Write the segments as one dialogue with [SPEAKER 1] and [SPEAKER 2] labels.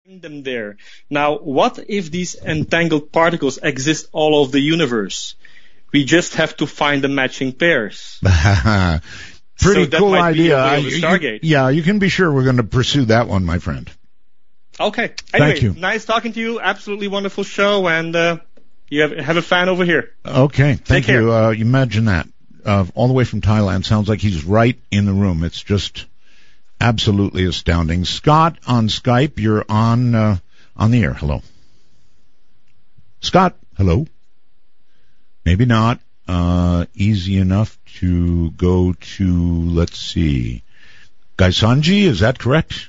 [SPEAKER 1] them there. Now, what if these entangled particles exist all over the universe? We just have to find the matching pairs.
[SPEAKER 2] Pretty cool idea.
[SPEAKER 1] You
[SPEAKER 2] can be sure we're going to pursue that one, my friend.
[SPEAKER 1] Okay. Anyway,
[SPEAKER 2] thank you.
[SPEAKER 1] Nice talking to you. Absolutely wonderful show, and you have a fan over here.
[SPEAKER 2] Okay, thank you. Imagine that. All the way from Thailand. Sounds like he's right in the room. It's just absolutely astounding. Scott on Skype, you're on the air. Hello. Scott, hello. Maybe not. Easy enough to go to, let's see, Gaisanji, is that correct?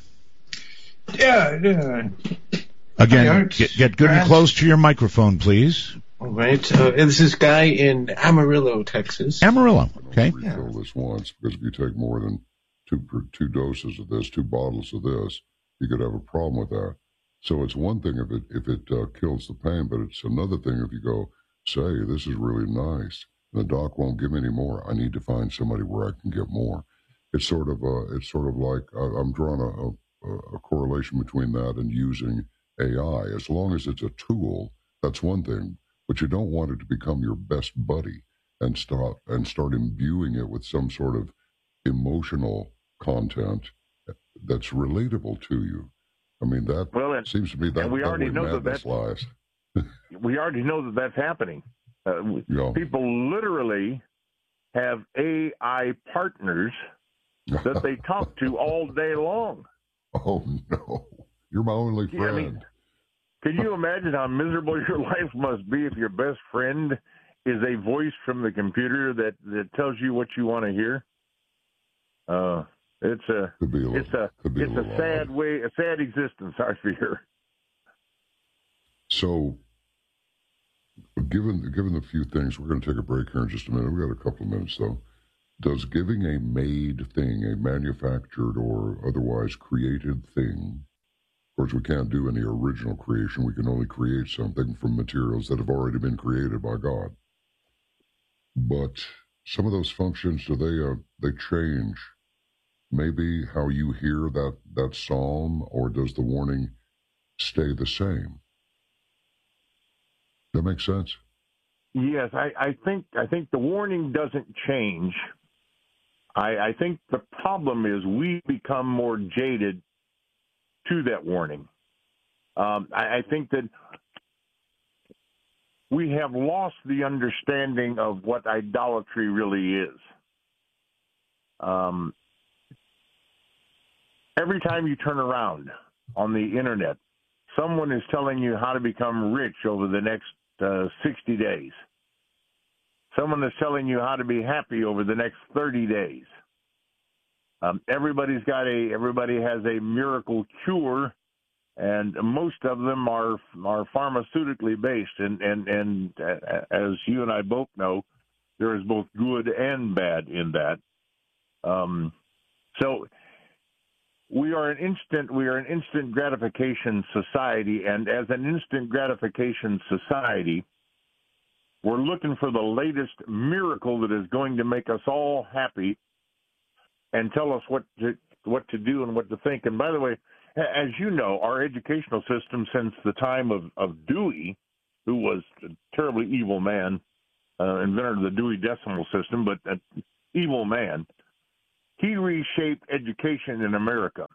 [SPEAKER 3] Yeah.
[SPEAKER 2] Again, get good and close to your microphone, please.
[SPEAKER 3] All right. This is Guy in Amarillo, Texas.
[SPEAKER 2] Amarillo, okay.
[SPEAKER 4] Refill this once, because if you take more than two doses of this, 2 bottles of this, you could have a problem with that. So it's one thing if it kills the pain, but it's another thing if you go, say, this is really nice, and the doc won't give me any more. I need to find somebody where I can get more. It's sort of like I'm drawing a correlation between that and using AI. As long as it's a tool, that's one thing, but you don't want it to become your best buddy and start imbuing it with some sort of emotional content that's relatable to you. I mean, that seems to be that
[SPEAKER 5] we already know
[SPEAKER 4] that lies.
[SPEAKER 5] We already know that that's happening. People literally have AI partners that they talk to all day long.
[SPEAKER 4] Oh, no. You're my only friend.
[SPEAKER 5] I mean, can you imagine how miserable your life must be if your best friend is a voice from the computer that tells you what you want to hear? It's a sad existence, I fear.
[SPEAKER 4] So, given the few things, we're going to take a break here in just a minute. We've got a couple of minutes, though. Does giving a made thing, a manufactured or otherwise created thing, of course, we can't do any original creation. We can only create something from materials that have already been created by God. But some of those functions, do they change? Maybe how you hear that psalm, or does the warning stay the same? That makes sense?
[SPEAKER 5] Yes, I think the warning doesn't change. I think the problem is we become more jaded to that warning. I think that we have lost the understanding of what idolatry really is. Every time you turn around on the internet, someone is telling you how to become rich over the next 60 days. Someone is telling you how to be happy over the next 30 days. Everybody has a miracle cure, and most of them are pharmaceutically based. And as you and I both know, there is both good and bad in that. So we are an instant gratification society, and as an instant gratification society, we're looking for the latest miracle that is going to make us all happy and tell us what to do and what to think. And by the way, as you know, our educational system since the time of Dewey, who was a terribly evil man, inventor of the Dewey Decimal System, but an evil man, he reshaped education in America.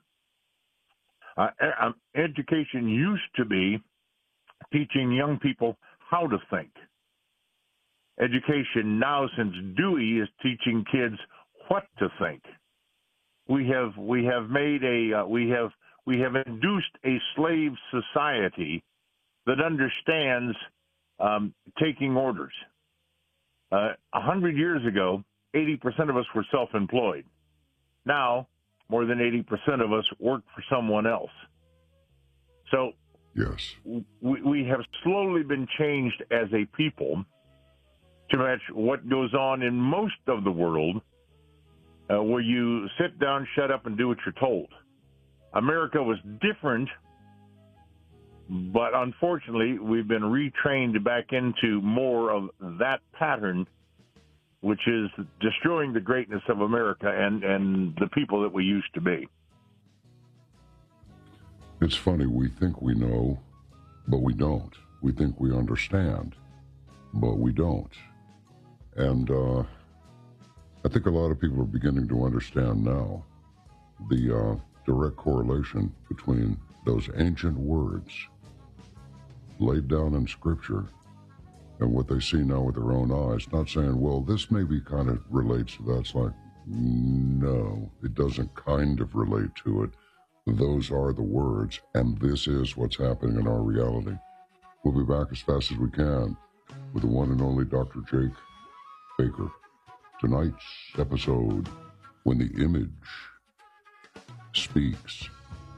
[SPEAKER 5] Education used to be teaching young people how to think. Education now, since Dewey, is teaching kids what to think. We have induced a slave society that understands taking orders. 100 years ago, 80% of us were self-employed. Now, more than 80% of us work for someone else. So,
[SPEAKER 4] yes,
[SPEAKER 5] we have slowly been changed as a people to match what goes on in most of the world, where you sit down, shut up, and do what you're told. America was different, but unfortunately, we've been retrained back into more of that pattern, which is destroying the greatness of America and the people that we used to be.
[SPEAKER 4] It's funny, we think we know, but we don't. We think we understand, but we don't. And I think a lot of people are beginning to understand now the direct correlation between those ancient words laid down in Scripture and what they see now with their own eyes. Not saying, well, this maybe kind of relates to that. It's like, no, it doesn't kind of relate to it. Those are the words, and this is what's happening in our reality. We'll be back as fast as we can with the one and only Dr. Jake Baker. Tonight's episode, When the Image Speaks.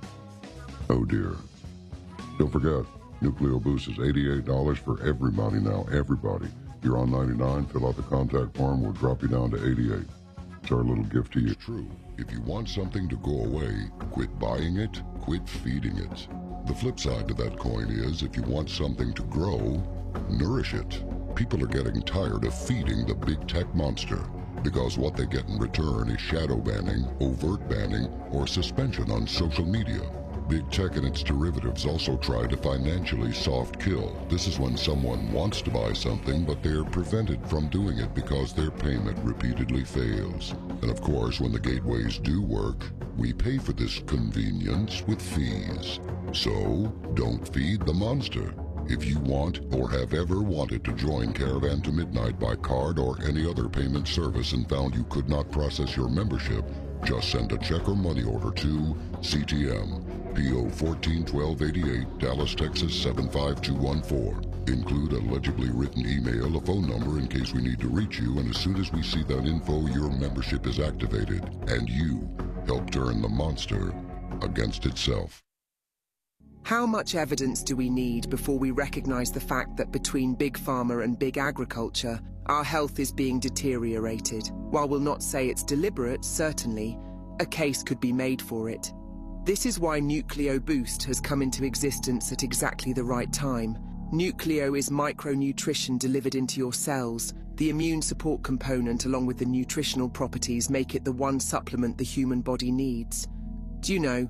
[SPEAKER 4] Oh dear. Don't forget, Nucleo Boost is $88 for everybody now. Everybody. You're on 99, fill out the contact form, we'll drop you down to 88. It's our little gift to you. It's true. If you want something to go away, quit buying it, quit feeding it. The flip side to that coin is, if you want something to grow, nourish it. People are getting tired of feeding the big tech monster because what they get in return is shadow banning, overt banning, or suspension on social media. Big tech and its derivatives also try to financially soft kill. This is when someone wants to buy something, but they're prevented from doing it because their payment repeatedly fails. And of course, when the gateways do work, we pay for this convenience with fees. So, don't feed the monster. If you want or have ever wanted to join Caravan to Midnight by card or any other payment service and found you could not process your membership, just send a check or money order to CTM, P.O. 141288, Dallas, Texas 75214. Include a legibly written email, a phone number in case we need to reach you, and as soon as we see that info, your membership is activated, and you help turn the monster against itself.
[SPEAKER 6] How much evidence do we need before we recognize the fact that between Big Pharma and Big Agriculture, our health is being deteriorated? While we'll not say it's deliberate, certainly, a case could be made for it. This is why Nucleo Boost has come into existence at exactly the right time. Nucleo is micronutrition delivered into your cells. The immune support component along with the nutritional properties make it the one supplement the human body needs. Do you know,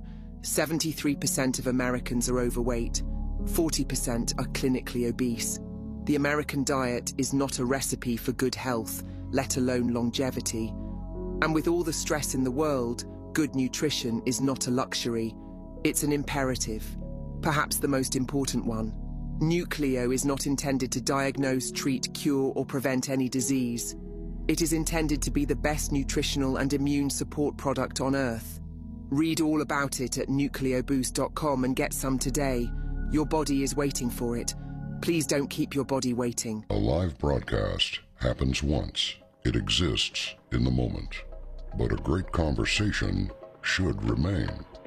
[SPEAKER 6] 73% of Americans are overweight, 40% are clinically obese. The American diet is not a recipe for good health, let alone longevity. And with all the stress in the world, good nutrition is not a luxury, it's an imperative, perhaps the most important one. Nucleo is not intended to diagnose, treat, cure, or prevent any disease. It is intended to be the best nutritional and immune support product on Earth. Read all about it at nucleoboost.com and get some today. Your body is waiting for it. Please don't keep your body waiting.
[SPEAKER 4] A live broadcast happens once. It exists in the moment. But a great conversation should remain.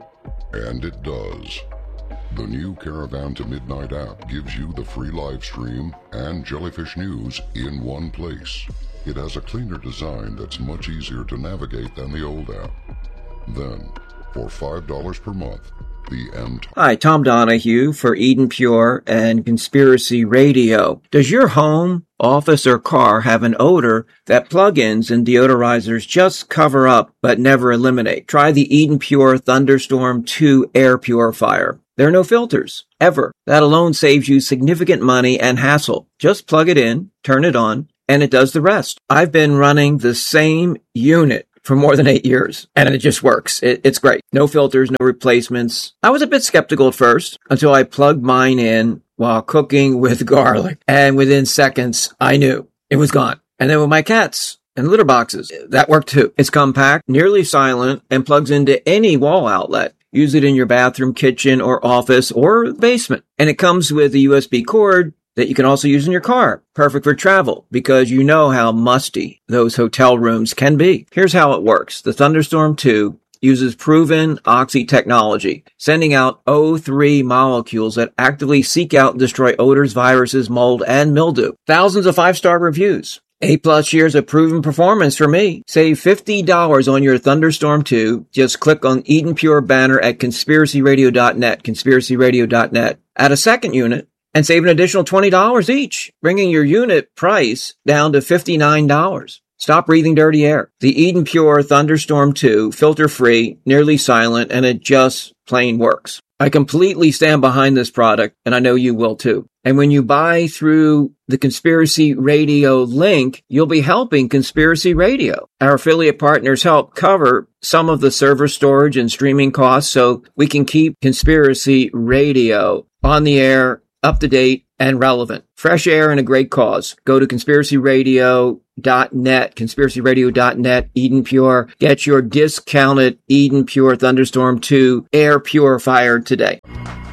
[SPEAKER 4] And it does. The new Caravan to Midnight app gives you the free live stream and Jellyfish News in one place. It has a cleaner design that's much easier to navigate than the old app. Then, for $5 per month, the end.
[SPEAKER 7] Hi, Tom Donahue for Eden Pure and Conspiracy Radio. Does your home, office, or car have an odor that plug-ins and deodorizers just cover up but never eliminate? Try the Eden Pure Thunderstorm 2 air purifier. There are no filters, ever. That alone saves you significant money and hassle. Just plug it in, turn it on, and it does the rest. I've been running the same unit for more than 8 years, and it just works. It's great. No filters, no replacements. I was a bit skeptical at first until I plugged mine in while cooking with garlic, and within seconds, I knew it was gone. And then with my cats and litter boxes, that worked too. It's compact, nearly silent, and plugs into any wall outlet. Use it in your bathroom, kitchen, or office, or basement. And it comes with a USB cord that you can also use in your car. Perfect for travel, because you know how musty those hotel rooms can be. Here's how it works. The Thunderstorm 2 uses proven oxy technology, sending out O3 molecules that actively seek out and destroy odors, viruses, mold, and mildew. Thousands of 5-star reviews. 8+ years of proven performance for me. Save $50 on your Thunderstorm 2. Just click on Eden Pure banner at conspiracyradio.net, conspiracyradio.net. Add a second unit and save an additional $20 each, bringing your unit price down to $59. Stop breathing dirty air. The Eden Pure Thunderstorm 2, filter-free, nearly silent, and it just plain works. I completely stand behind this product, and I know you will too. And when you buy through the Conspiracy Radio link, you'll be helping Conspiracy Radio. Our affiliate partners help cover some of the server storage and streaming costs so we can keep Conspiracy Radio on the air, up to date, and relevant. Fresh air and a great cause. Go to conspiracyradio.net, conspiracyradio.net, Eden Pure. Get your discounted Eden Pure Thunderstorm 2 air purifier today.